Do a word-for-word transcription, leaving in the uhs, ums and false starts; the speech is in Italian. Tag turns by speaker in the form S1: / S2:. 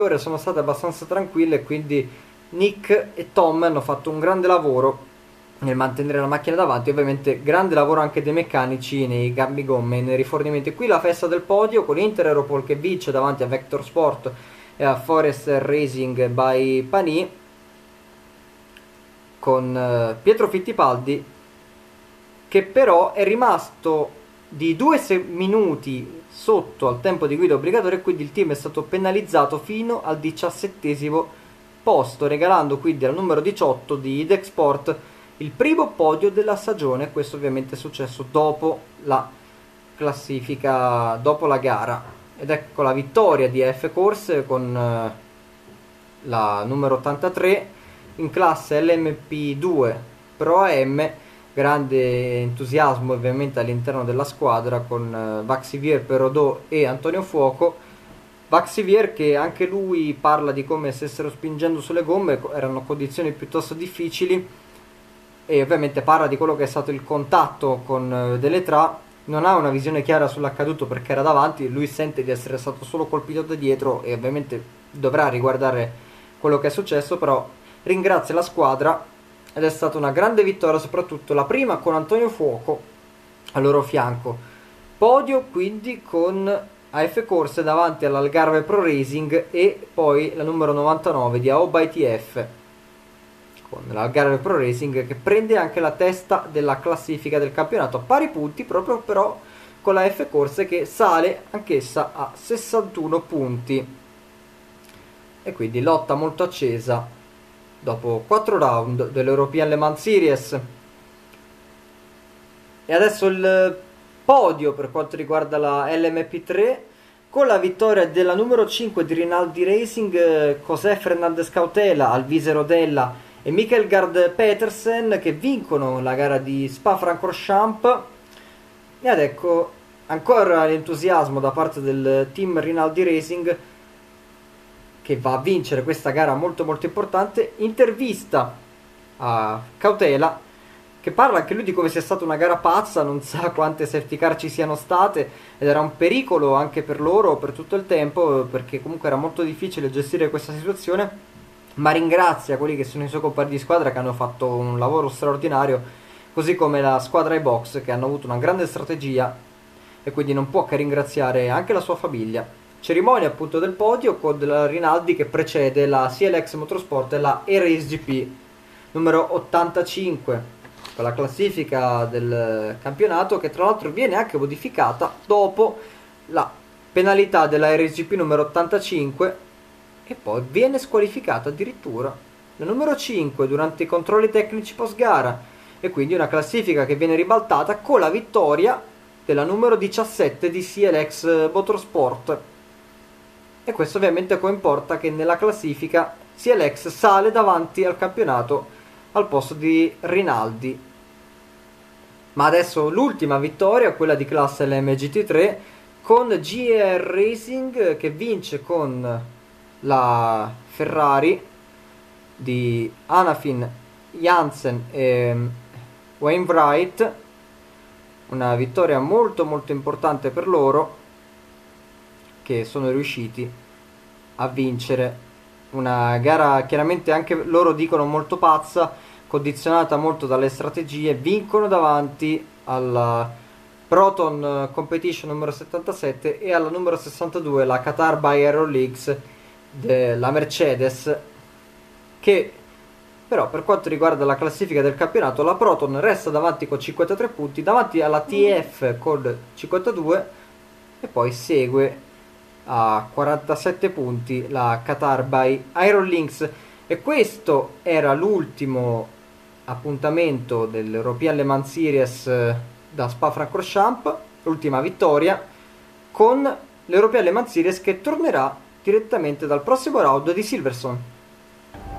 S1: ore sono state abbastanza tranquille, quindi Nick e Tom hanno fatto un grande lavoro nel mantenere la macchina davanti. Ovviamente grande lavoro anche dei meccanici nei cambigomme e nei rifornimenti. Qui la festa del podio con Inter Europol che vince davanti a Vector Sport e a Forest Racing by Pani, con eh, Pietro Fittipaldi che però è rimasto di due minuti sotto al tempo di guida obbligatorio, e quindi il team è stato penalizzato fino al diciassettesimo posto, regalando quindi al numero diciotto di Idexport il primo podio della stagione. Questo ovviamente è successo dopo la classifica, dopo la gara, ed ecco la vittoria di A F Corse con eh, la numero ottantatré in classe L M P due Pro A M. Grande entusiasmo ovviamente all'interno della squadra con uh, Vaxivier, Perodot e Antonio Fuoco. Vaxivier che anche lui parla di come stessero spingendo sulle gomme, erano condizioni piuttosto difficili, e ovviamente parla di quello che è stato il contatto con uh, Deletra. Non ha una visione chiara sull'accaduto perché era davanti, lui sente di essere stato solo colpito da dietro e ovviamente dovrà riguardare quello che è successo, però ringrazia la squadra. Ed è stata una grande vittoria, soprattutto la prima con Antonio Fuoco al loro fianco. Podio quindi con A F Corse davanti all'Algarve Pro Racing e poi la numero novantanove di Aoba I T F, con l'Algarve Pro Racing che prende anche la testa della classifica del campionato a pari punti, proprio però con la F Corse che sale anch'essa a sessantuno punti. E quindi lotta molto accesa dopo quattro round dell'European Le Mans Series. E adesso il podio per quanto riguarda la L M P tre, con la vittoria della numero cinque di Rinaldi Racing, José Fernandez Cautela, Alvise Rodella e Michael Gard Petersen, che vincono la gara di Spa-Francorchamps. E ad ecco ancora l'entusiasmo da parte del team Rinaldi Racing, che va a vincere questa gara molto molto importante. Intervista a Cautela che parla anche lui di come sia stata una gara pazza, non sa quante safety car ci siano state ed era un pericolo anche per loro per tutto il tempo, perché comunque era molto difficile gestire questa situazione, ma ringrazia quelli che sono i suoi compagni di squadra che hanno fatto un lavoro straordinario, così come la squadra iBox che hanno avuto una grande strategia, e quindi non può che ringraziare anche la sua famiglia. Cerimonia appunto del podio con la Rinaldi che precede la C L X Motorsport e la R S G P numero ottantacinque, con la classifica del campionato che tra l'altro viene anche modificata dopo la penalità della R S G P numero ottantacinque, e poi viene squalificata addirittura la numero cinque durante i controlli tecnici post gara, e quindi una classifica che viene ribaltata con la vittoria della numero diciassette di C L X Motorsport. E questo ovviamente comporta che nella classifica C L X sale davanti al campionato al posto di Rinaldi. Ma adesso l'ultima vittoria, quella di classe L M G T tre, con G R Racing che vince con la Ferrari di Anafin, Jansen e Wainwright. Una vittoria molto molto importante per loro, che sono riusciti a vincere una gara chiaramente anche loro dicono molto pazza, condizionata molto dalle strategie. Vincono davanti alla Proton Competition numero settantasette e alla numero sessantadue, la Qatar by Aeroleaks della Mercedes, che però per quanto riguarda la classifica del campionato la Proton resta davanti con cinquantatré punti, davanti alla T F con cinquantadue, e poi segue a quarantasette punti la Qatar by Aerolinks. E questo era l'ultimo appuntamento dell'European Le Mans Series da Spa-Francorchamps, l'ultima vittoria, con l'European Le Mans Series che tornerà direttamente dal prossimo round di Silverstone.